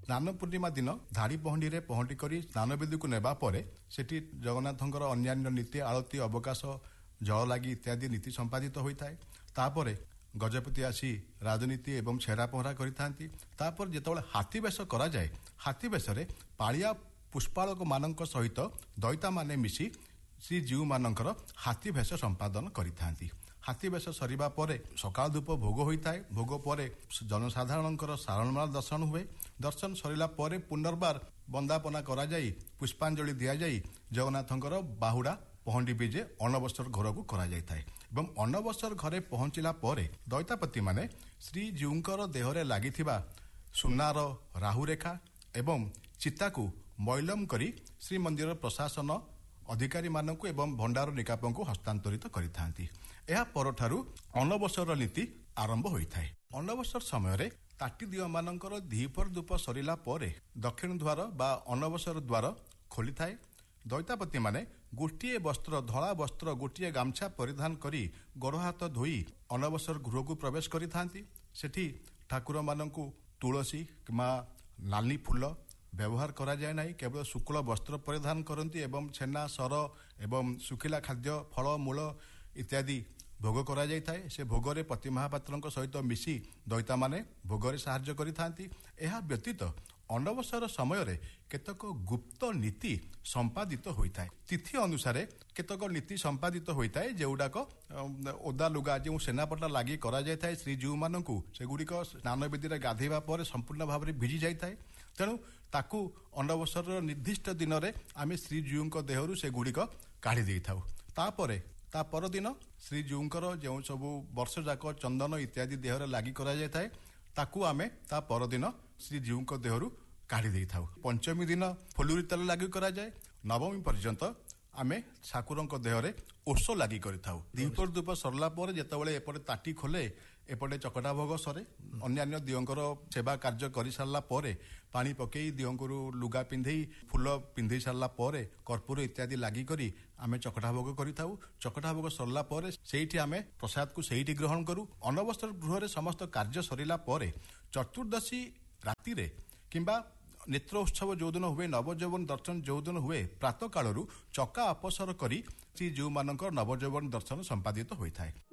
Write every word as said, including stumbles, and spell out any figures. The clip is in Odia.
ସ୍ନାନ ପୂର୍ଣ୍ଣିମା ଦିନ ଧାଡ଼ି ପହଣ୍ଡିରେ ପହଣ୍ଡି କରି ସ୍ନାନବେଦୀକୁ ନେବା ପରେ ସେଠି ଜଗନ୍ନାଥଙ୍କର ଅନ୍ୟାନ୍ୟ ନୀତି ଆଳତି ଅବକାଶ ଜଳ ଲାଗି ଇତ୍ୟାଦି ନୀତି ସମ୍ପାଦିତ ହୋଇଥାଏ। ତାପରେ ଗଜପତି ଆସି ରାଜନୀତି ଏବଂ ଛେରା ପହଁରା କରିଥାନ୍ତି। ତାପରେ ଯେତେବେଳେ ହାତୀ ବେଶ କରାଯାଏ, ହାତୀ ବେଶରେ ପାଳିଆ ପୁଷ୍ପାଳକ ମାନଙ୍କ ସହିତ ଦଇତାମାନେ ମିଶି ଶ୍ରୀଜୀଉମାନଙ୍କର ହାତୀ ବେଶ ସମ୍ପାଦନ କରିଥାନ୍ତି। ହାତୀ ବେଶ ସରିବା ପରେ ସକାଳ ଧୂପ ଭୋଗ ହୋଇଥାଏ। ଭୋଗ ପରେ ଜନସାଧାରଣଙ୍କର ସାରଳମାଳ ଦର୍ଶନ ହୁଏ। ଦର୍ଶନ ସରିଲା ପରେ ପୁନର୍ବାର ବନ୍ଦାପନା କରାଯାଇ ପୁଷ୍ପାଞ୍ଜଳି ଦିଆଯାଇ ଜଗନ୍ନାଥଙ୍କର ବାହୁଡ଼ା ପହଣ୍ଡି ବିଜେ ଅନବସର ଘରକୁ କରାଯାଇଥାଏ ଏବଂ ଅନବସର ଘରେ ପହଞ୍ଚିଲା ପରେ ଦଇତାପତିମାନେ ଶ୍ରୀଜୀଉଙ୍କର ଦେହରେ ଲାଗିଥିବା ସୁନାର ରାହୁରେଖା ଏବଂ ଚିତାକୁ ମୈଲମ କରି ଶ୍ରୀମନ୍ଦିର ପ୍ରଶାସନ ଅଧିକାରୀମାନଙ୍କୁ ଏବଂ ଭଣ୍ଡାର ନିକାପଙ୍କୁ ହସ୍ତାନ୍ତରିତ କରିଥାନ୍ତି। ଏହା ପରଠାରୁ ଅନବସର ନୀତି ଆରମ୍ଭ ହୋଇଥାଏ। ଅନବସର ସମୟରେ ତାଟି ଦିଅମାନଙ୍କର ଦ୍ୱିପହର ଧୂପ ସରିଲା ପରେ ଦକ୍ଷିଣ ଦ୍ୱାର ବା ଅନବସର ଦ୍ୱାର ଖୋଲିଥାଏ। ଦଇତାପତିମାନେ ଗୋଟିଏ ବସ୍ତ୍ର ଧଳା ବସ୍ତ୍ର ଗୋଟିଏ ଗାମଛା ପରିଧାନ କରି ଗୋଡ଼ ହାତ ଧୋଇ ଅନବସର ଗୃହକୁ ପ୍ରବେଶ କରିଥାନ୍ତି। ସେଠି ଠାକୁରମାନଙ୍କୁ ତୁଳସୀ କିମ୍ବା ନାଲି ଫୁଲ ବ୍ୟବହାର କରାଯାଏ ନାହିଁ। କେବଳ ଶୁକ୍ଳ ବସ୍ତ୍ର ପରିଧାନ କରନ୍ତି ଏବଂ ଛେନା ସର ଏବଂ ଶୁଖିଲା ଖାଦ୍ୟ ଫଳ ମୂଳ ଇତ୍ୟାଦି ଭୋଗ କରାଯାଇଥାଏ। ସେ ଭୋଗରେ ପତି ମହାପାତ୍ରଙ୍କ ସହିତ ମିଶି ଦଇତାମାନେ ଭୋଗରେ ସାହାଯ୍ୟ କରିଥାନ୍ତି। ଏହା ବ୍ୟତୀତ ଅନବସର ସମୟରେ କେତେକ ଗୁପ୍ତ ନୀତି ସମ୍ପାଦିତ ହୋଇଥାଏ। ତିଥି ଅନୁସାରେ କେତେକ ନୀତି ସମ୍ପାଦିତ ହୋଇଥାଏ, ଯେଉଁଗୁଡ଼ାକ ଓଦା ଲୁଗା ଯେଉଁ ସେନାପଟା ଲାଗି କରାଯାଇଥାଏ ଶ୍ରୀଜୀଉମାନଙ୍କୁ, ସେଗୁଡ଼ିକ ସ୍ନାନବେଦୀରେ ଗାଧୋଇବା ପରେ ସମ୍ପୂର୍ଣ୍ଣ ଭାବରେ ଭିଜି ଯାଇଥାଏ। ତେଣୁ ତାକୁ ଅନବସରର ନିର୍ଦ୍ଦିଷ୍ଟ ଦିନରେ ଆମେ ଶ୍ରୀଜୀଉଙ୍କ ଦେହରୁ ସେଗୁଡ଼ିକ କାଢ଼ି ଦେଇଥାଉ। ତାପରେ ତା ପରଦିନ ଶ୍ରୀଜୀଉଙ୍କର ଯେଉଁ ସବୁ ବର୍ଷ ଯାକ ଚନ୍ଦନ ଇତ୍ୟାଦି ଦେହରେ ଲାଗି କରାଯାଇଥାଏ, ତାକୁ ଆମେ ତା ପରଦିନ ଶ୍ରୀଜୀଉଙ୍କ ଦେହରୁ କାଢ଼ି ଦେଇଥାଉ। ପଞ୍ଚମୀ ଦିନ ଫୁଲୁରି ତେଲ ଲାଗି କରାଯାଏ। ନବମୀ ପର୍ଯ୍ୟନ୍ତ ଆମେ ଠାକୁରଙ୍କ ଦେହରେ ଓଷ ଲାଗି କରିଥାଉ। ଦ୍ୱିପହର ଧୂପ ସରିଲା ପରେ ଯେତେବେଳେ ଏପଟେ ତାଟି ଖୋଲେ, ଏପଟେ ଚକଟା ଭୋଗ ସରେ। ଅନ୍ୟାନ୍ୟ ଦିଅଙ୍କର ସେବା କାର୍ଯ୍ୟ କରିସାରିଲା ପରେ ପାଣି ପକେଇ ଦିଅଙ୍କରୁ ଲୁଗା ପିନ୍ଧେଇ ଫୁଲ ପିନ୍ଧେଇ ସାରିଲା ପରେ କର୍ପୂର ଇତ୍ୟାଦି ଲାଗି କରି ଆମେ ଚକଟା ଭୋଗ କରିଥାଉ। ଚକଟା ଭୋଗ ସରିଲା ପରେ ସେଇଠି ଆମେ ପ୍ରସାଦକୁ ସେଇଠି ଗ୍ରହଣ କରୁ। ଅନବସର ଗୃହରେ ସମସ୍ତ କାର୍ଯ୍ୟ ସରିଲା ପରେ ଚତୁର୍ଦ୍ଦଶୀ ରାତିରେ କିମ୍ବା ନେତ୍ର ଉତ୍ସବ ଯେଉଁଦିନ ହୁଏ, ନବଯୌବନ ଦର୍ଶନ ଯେଉଁଦିନ ହୁଏ, ପ୍ରାତଃ କାଳରୁ ଚକା ଅପସର କରି ଶ୍ରୀଜୀଉମାନଙ୍କର ନବଯୌବନ ଦର୍ଶନ ସମ୍ପାଦିତ ହୋଇଥାଏ।